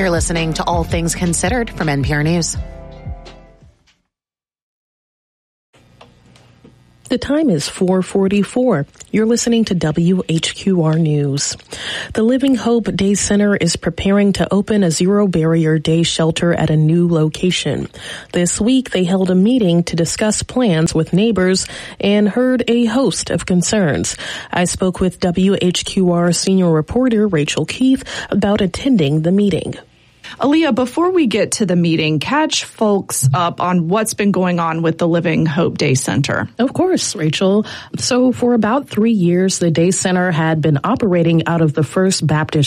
You're listening to All Things Considered from NPR News. The time is 4:44. You're listening to WHQR News. The Living Hope Day Center is preparing to open a zero-barrier day shelter at a new location. This week, they held a meeting to discuss plans with neighbors and heard a host of concerns. I spoke with WHQR senior reporter Rachel Keith about attending the meeting. Aaliyah, before we get to the meeting, catch folks up on what's been going on with the Living Hope Day Center. Of course, Rachel. So for about 3 years, the Day Center had been operating out of the First Baptist